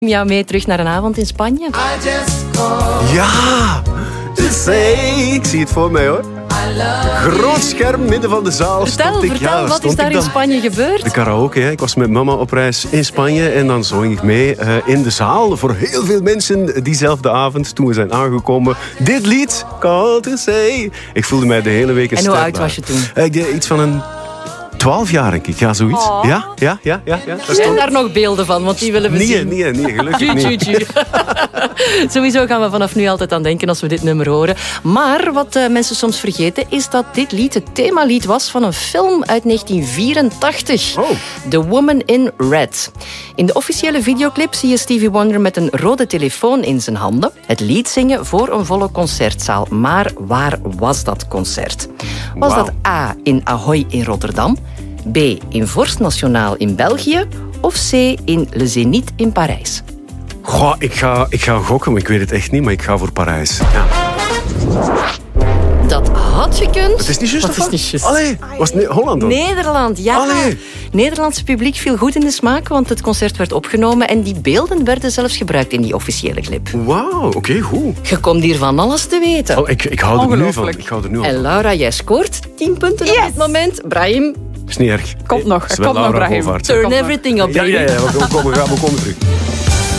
Ja, mee terug naar een avond in Spanje. Ja, ik zie het voor mij hoor. Groot scherm midden van de zaal. Vertel, wat is daar in Spanje gebeurd? De karaoke, hè. Ik was met mama op reis in Spanje en dan zong ik mee in de zaal voor heel veel mensen diezelfde avond toen we zijn aangekomen. Dit lied, Call to Say. Ik voelde mij de hele week een En ster. hoe oud was je toen? Ik deed iets van een 12 jaar, denk ik. Ja, zoiets. Oh. Ja. Zijn daar nog beelden van? Want die willen we zien. Nee, gelukkig niet. Sowieso gaan we vanaf nu altijd aan denken als we dit nummer horen. Maar wat mensen soms vergeten is dat dit lied het themalied was van een film uit 1984. Oh. The Woman in Red. In de officiële videoclip zie je Stevie Wonder met een rode telefoon in zijn handen het lied zingen voor een volle concertzaal. Maar waar was dat concert? Was dat A in Ahoy in Rotterdam, B in Vorst Nationaal in België of C in Le Zénith in Parijs? Goh, ik ga gokken, maar ik weet het echt niet, maar ik ga voor Parijs. Ja. Dat had gekund. Het is niet juist. Wat is niet juist? Allee, was het Holland dan? Nederland, ja. Allee. Nederlandse publiek viel goed in de smaak, want het concert werd opgenomen en die beelden werden zelfs gebruikt in die officiële clip. Wauw, oké, goed. Je komt hier van alles te weten. Oh, ik hou er nu van. Ik hou er nu van. En Laura, jij scoort 10 punten op dit moment. Brahim, Is niet erg. Komt nog, Sven, Laura, Brahim. Govaert. turn everything up. Ja, we komen terug.